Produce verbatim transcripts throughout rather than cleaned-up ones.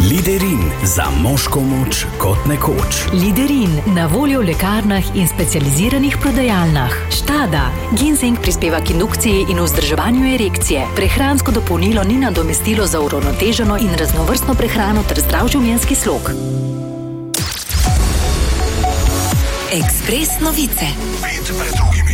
Liderin, za moško moč kot nekoč. Liderin, na voljo v lekarnah in specializiranih prodajalnah. Štada, ginseng prispeva k indukciji in vzdrževanju erekcije. Prehransko dopolnilo ni nadomestilo za uravnoteženo in raznovrstno prehrano ter zdrav življenjski slog. Ekspres novice. Pet pred drugimi.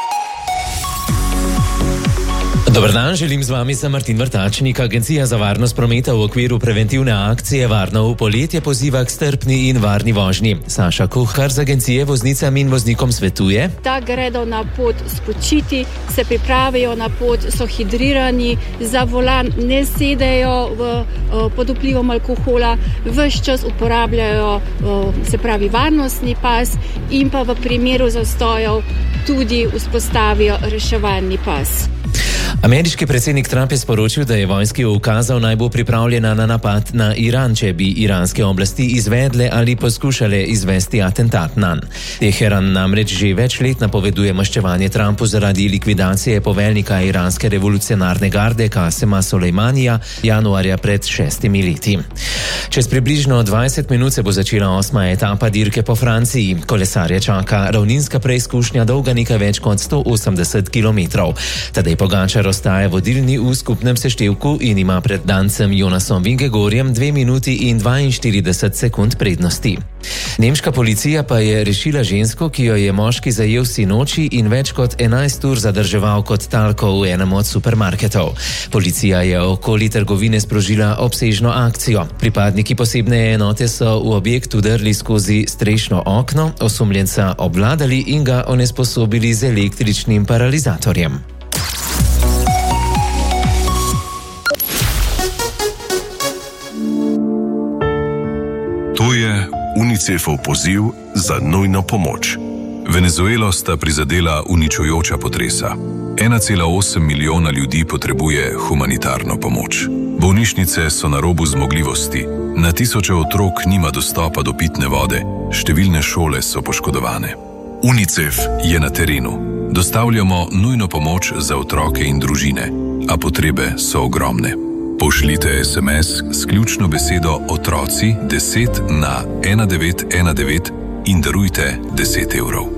Dobar dan, želim z vami sem Martin Vrtačnik. Agencija za varnost prometa v okviru preventivne akcije Varno v poletje poziva k strpni in varni vožnji. Saša Kuhar z agencije voznicam in voznikom svetuje, da gredo na pot spočiti, se pripravijo na pot, so hidrirani, za volan ne sedejo v, pod vplivom alkohola, ves čas uporabljajo, se pravi, varnostni pas in pa v primeru zastojev tudi vzpostavijo reševalni pas. Ameriški predsednik Trump je sporočil, da je vojski ukazal, naj bo pripravljena na napad na Iran, če bi iranske oblasti izvedle ali poskušale izvesti atentat nanj. Teheran namreč že več let napoveduje maščevanje Trumpu zaradi likvidacije poveljnika iranske revolucionarne garde Kasema Solejmanija januarja pred šestimi leti. Čez približno dvajset minut se bo začela osma etapa dirke po Franciji. Kolesarje čaka ravninska preizkušnja dolga nekaj več kot sto osemdeset kilometrov. Tadej Pogačar ostaja vodilni v skupnem seštevku in ima pred dancem Jonasom Vingegorjem dve minuti in dvainštirideset sekund prednosti. Nemška policija pa je rešila žensko, ki jo je moški zajel sinoči in več kot enajst ur zadrževal kot talko v enem od supermarketov. Policija je okoli trgovine sprožila obsežno akcijo. Pripadniki posebne enote so v objekt vdrli skozi strešno okno, osumljenca obvladali in ga onesposobili z električnim paralizatorjem. To je UNICEF-ov poziv za nujno pomoč. Venezuelo sta prizadela uničujoča potresa. ena cela osem milijona ljudi potrebuje humanitarno pomoč. Bolnišnice so na robu zmogljivosti, na tisoče otrok nima dostopa do pitne vode, številne šole so poškodovane. UNICEF je na terenu. Dostavljamo nujno pomoč za otroke in družine, a potrebe so ogromne. Pošljite es em es s ključno besedo otroci deset na ena devet ena devet in darujte deset evrov.